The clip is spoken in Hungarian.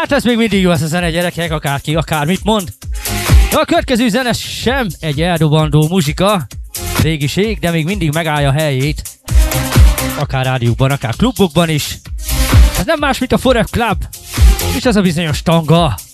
Hát ez még mindig jó ez a zene, gyerekek, akárki, akármit mond. De a következő zene sem egy eldobandó muzsika, régiség, de még mindig megállja a helyét. Akár rádiókban, akár klubokban is. Ez nem más, mint a Forever Club, és ez a bizonyos tanga.